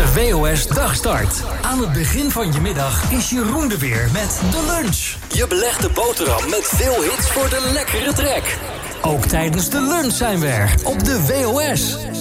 WOS Dagstart. Aan het begin van je middag is Jeroen er weer met de lunch. Je belegde boterham met veel hits voor de lekkere trek. Ook tijdens de lunch zijn we er op de WOS.